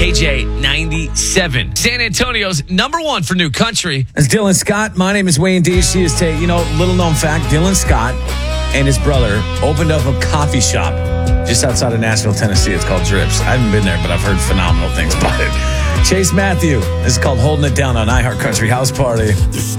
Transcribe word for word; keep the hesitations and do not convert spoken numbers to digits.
K J ninety-seven. San Antonio's number one for new country. It's Dylan Scott. My name is Wayne Dees. She is Tate. You know, little known fact, Dylan Scott and his brother opened up a coffee shop just outside of Nashville, Tennessee. It's called Drips. I haven't been there, but I've heard phenomenal things about it. Chase Matthew. This is called Holding It Down on iHeart Country House Party.